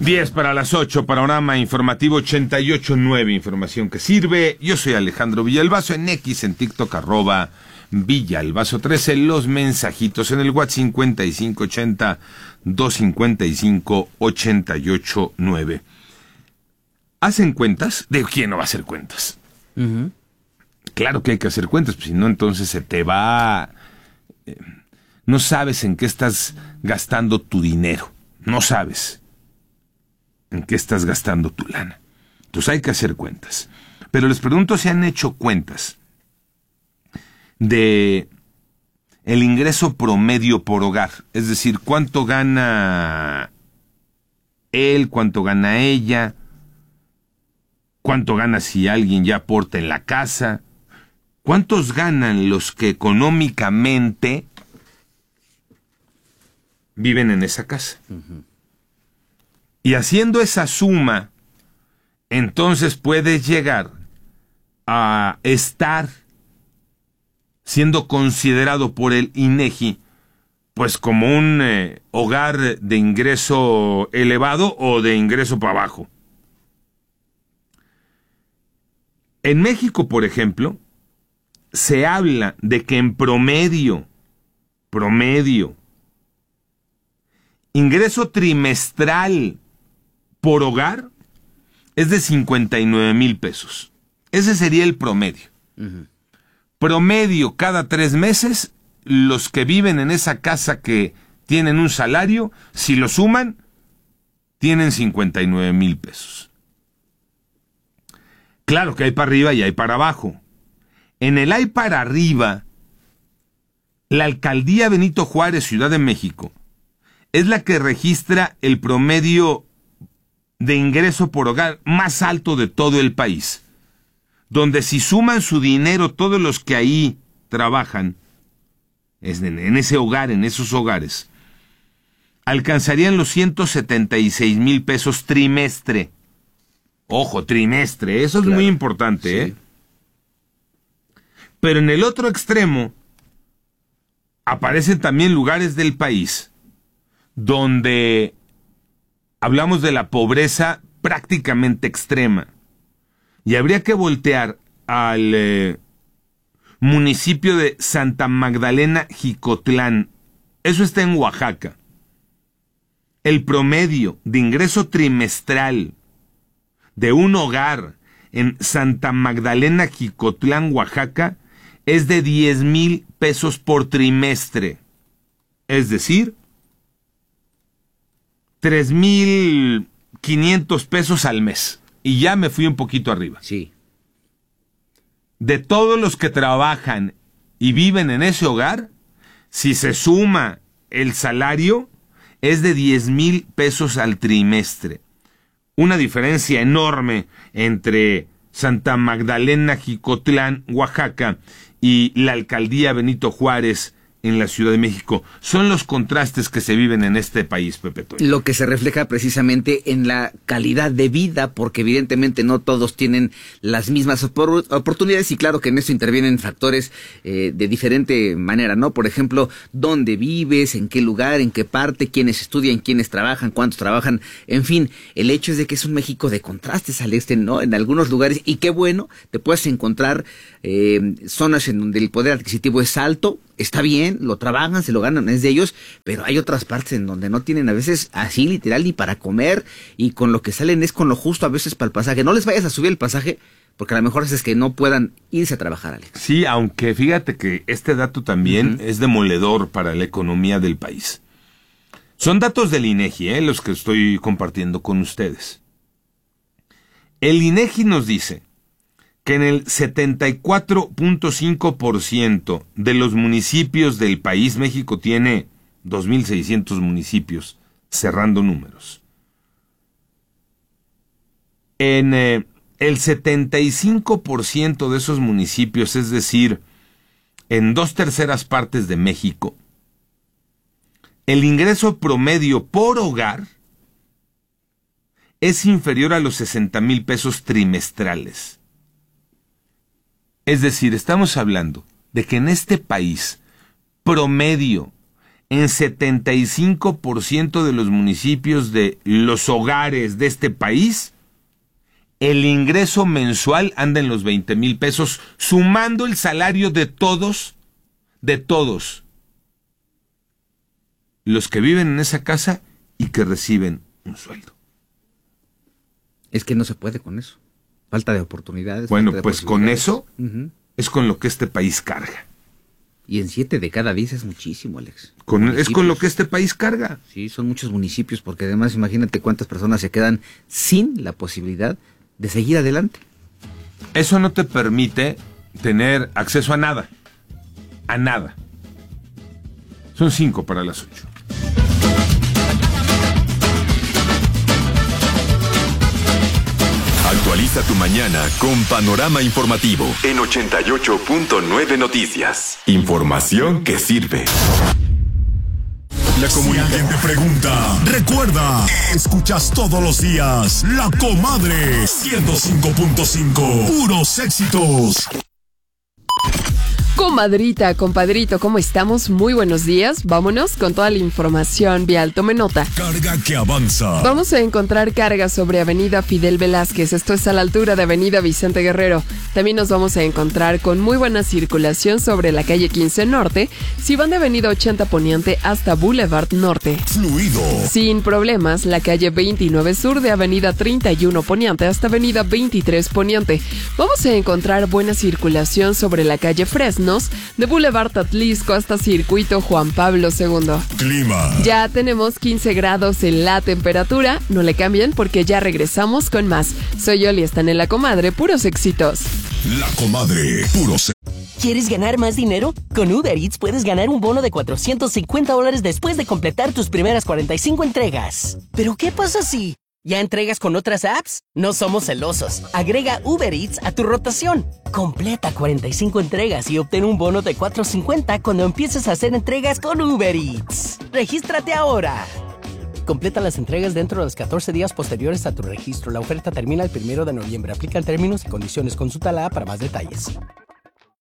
10 para las 8, panorama informativo 88.9, información que sirve. Yo soy Alejandro Villalbazo, en X, en TikTok, @Villalbazo13, los mensajitos en el WhatsApp 5580-255-889. ¿Hacen cuentas? ¿De quién no va a hacer cuentas? Uh-huh. Claro que hay que hacer cuentas, pues si no, entonces se te va... no sabes en qué estás gastando tu dinero, no sabes en qué estás gastando tu lana. Entonces hay que hacer cuentas. Pero les pregunto si han hecho cuentas de el ingreso promedio por hogar. Es decir, cuánto gana él, cuánto gana ella, cuánto gana si alguien ya aporta en la casa, cuántos ganan los que económicamente viven en esa casa. Uh-huh. Y haciendo esa suma, entonces puedes llegar a estar siendo considerado por el INEGI pues como un hogar de ingreso elevado o de ingreso para abajo. En México, por ejemplo, se habla de que en promedio, ingreso trimestral por hogar es de 59,000 pesos. Ese sería el promedio. Uh-huh. Promedio cada 3 meses, los que viven en esa casa que tienen un salario, si lo suman, tienen 59,000 pesos. Claro que hay para arriba y hay para abajo. En el hay para arriba, la alcaldía Benito Juárez, Ciudad de México, es la que registra el promedio de ingreso por hogar más alto de todo el país, donde si suman su dinero todos los que ahí trabajan, en ese hogar, en esos hogares, alcanzarían los 176,000 pesos trimestre. Ojo, trimestre, eso es claro, muy importante, sí. Pero en el otro extremo aparecen también lugares del país donde hablamos de la pobreza prácticamente extrema. Y habría que voltear al municipio de Santa Magdalena, Jicotlán. Eso está en Oaxaca. El promedio de ingreso trimestral de un hogar en Santa Magdalena, Jicotlán, Oaxaca, es de 10,000 pesos por trimestre. Es decir, 3,500 pesos al mes. Y ya me fui un poquito arriba. Sí. De todos los que trabajan y viven en ese hogar, si se suma el salario, es de 10,000 pesos al trimestre. Una diferencia enorme entre Santa Magdalena, Jicotlán, Oaxaca, y la alcaldía Benito Juárez en la Ciudad de México. Son los contrastes que se viven en este país, Pepe Toño. Lo que se refleja precisamente en la calidad de vida, porque evidentemente no todos tienen las mismas oportunidades, y claro que en eso intervienen factores de diferente manera, ¿no? Por ejemplo, dónde vives, en qué lugar, en qué parte, quiénes estudian, quiénes trabajan, cuántos trabajan, en fin, el hecho es de que es un México de contrastes al este, ¿no? En algunos lugares, y qué bueno, te puedes encontrar zonas en donde el poder adquisitivo es alto, está bien, lo trabajan, se lo ganan, es de ellos, pero hay otras partes en donde no tienen a veces así literal ni para comer, y con lo que salen es con lo justo a veces para el pasaje. No les vayas a subir el pasaje, porque a lo mejor es que no puedan irse a trabajar, Alex. Sí, aunque fíjate que este dato también es demoledor para la economía del país. Son datos del INEGI, los que estoy compartiendo con ustedes. El INEGI nos dice que en el 74.5% de los municipios del país, México tiene 2,600 municipios, cerrando números. En el 75% de esos municipios, es decir, en 2/3 partes de México, el ingreso promedio por hogar es inferior a los 60,000 pesos trimestrales. Es decir, estamos hablando de que en este país, promedio, en 75% de los municipios de los hogares de este país, el ingreso mensual anda en los 20,000 pesos, sumando el salario de todos los que viven en esa casa y que reciben un sueldo. Es que no se puede con eso. Falta de oportunidades. Bueno, falta de pues con eso Ujú. es con lo que este país carga. Y en 7 de cada 10 es muchísimo, Alex. Es con lo que este país carga. Sí, son muchos municipios, porque además imagínate cuántas personas se quedan sin la posibilidad de seguir adelante. Eso no te permite tener acceso a nada. A nada. Son 5 para las 8. Actualiza tu mañana con Panorama Informativo en 88.9 Noticias. Información que sirve. Si alguien te pregunta, recuerda, escuchas todos los días La Comadre 105.5, puros éxitos. Comadrita, compadrito, ¿cómo estamos? Muy buenos días. Vámonos con toda la información vial. Tome nota. Carga que avanza. Vamos a encontrar cargas sobre Avenida Fidel Velázquez. Esto es a la altura de Avenida Vicente Guerrero. También nos vamos a encontrar con muy buena circulación sobre la calle 15 Norte, si van de Avenida 80 Poniente hasta Boulevard Norte. Fluido. Sin problemas, la calle 29 Sur de Avenida 31 Poniente hasta Avenida 23 Poniente. Vamos a encontrar buena circulación sobre la calle Fresnos, de Boulevard Atlisco hasta Circuito Juan Pablo II. Clima. Ya tenemos 15 grados en la temperatura. No le cambien porque ya regresamos con más. Soy Yoli, están en La Comadre, puros éxitos. La Comadre, puros. ¿Quieres ganar más dinero? Con Uber Eats puedes ganar un bono de $450 después de completar tus primeras 45 entregas. ¿Pero qué pasa si ya entregas con otras apps? No somos celosos. Agrega Uber Eats a tu rotación. Completa 45 entregas y obtén un bono de $450 cuando empieces a hacer entregas con Uber Eats. ¡Regístrate ahora! Completa las entregas dentro de los 14 días posteriores a tu registro. La oferta termina el 1 de noviembre. Aplican términos y condiciones. Consulta la app para más detalles.